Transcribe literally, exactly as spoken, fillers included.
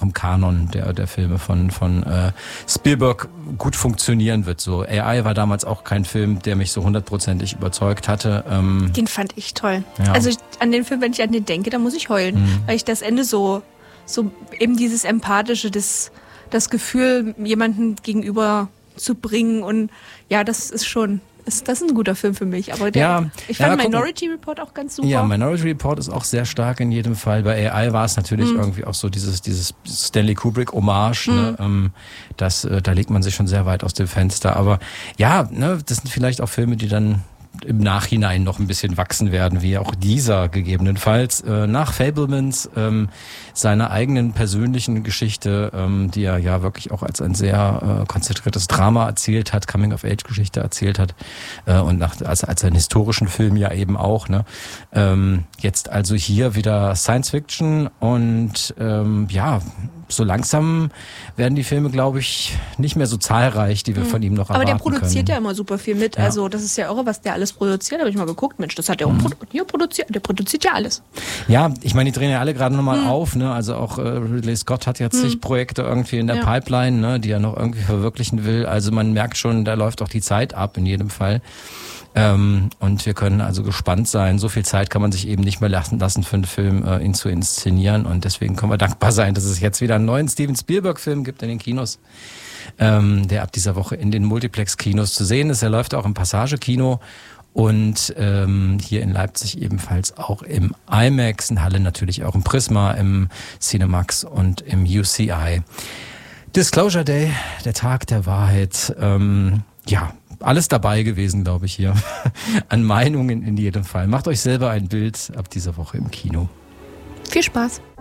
im Kanon der, der Filme von, von äh, Spielberg gut funktionieren wird. So A I war damals auch kein Film, der mich so hundertprozentig überzeugt hatte. Ähm, den fand ich toll. Ja. Also ich, an den Film, wenn ich an den denke, da muss ich heulen, mhm. weil ich das Ende so, so eben dieses Empathische, das, das Gefühl, jemanden gegenüber zu bringen und ja, das ist schon... Das ist ein guter Film für mich, aber der, ja, ich fand ja, Minority Report auch ganz super. Ja, Minority Report ist auch sehr stark in jedem Fall. Bei A I war es natürlich mhm. irgendwie auch so dieses dieses Stanley Kubrick Hommage, mhm. ne? ähm, das, äh, da legt man sich schon sehr weit aus dem Fenster. Aber ja, ne, das sind vielleicht auch Filme, die dann im Nachhinein noch ein bisschen wachsen werden, wie auch dieser gegebenenfalls. Äh, nach Fabelmans, ähm, seiner eigenen persönlichen Geschichte, ähm, die er ja wirklich auch als ein sehr äh, konzentriertes Drama erzählt hat, Coming-of-Age-Geschichte erzählt hat äh, und nach, als, als einen historischen Film ja eben auch. Ne? Ähm, jetzt also hier wieder Science-Fiction und ähm, ja, so langsam werden die Filme, glaube ich, nicht mehr so zahlreich, die wir mhm. von ihm noch erwarten können. Aber der produziert können. ja immer super viel mit. Ja. Also das ist ja irre, was der alles produziert. Habe ich mal geguckt. Mensch, das hat er auch mhm. hier produziert. Der produziert ja alles. Ja, ich meine, die drehen ja alle gerade nochmal mhm. auf. Ne? Also auch äh, Ridley Scott hat jetzt zig mhm. Projekte irgendwie in der ja. Pipeline, ne? die er noch irgendwie verwirklichen will. Also man merkt schon, da läuft auch die Zeit ab in jedem Fall. Ähm, und wir können also gespannt sein. So viel Zeit kann man sich eben nicht mehr lassen, lassen für einen Film, äh, ihn zu inszenieren. Und deswegen können wir dankbar sein, dass es jetzt wieder einen neuen Steven Spielberg-Film gibt in den Kinos, ähm, der ab dieser Woche in den Multiplex-Kinos zu sehen ist. Er läuft auch im Passage-Kino und ähm, hier in Leipzig ebenfalls auch im IMAX, in Halle natürlich auch im Prisma, im Cinemax und im U C I. Disclosure Day, der Tag der Wahrheit. Ähm, ja, alles dabei gewesen, glaube ich, hier. An Meinungen in jedem Fall. Macht euch selber ein Bild ab dieser Woche im Kino. Viel Spaß.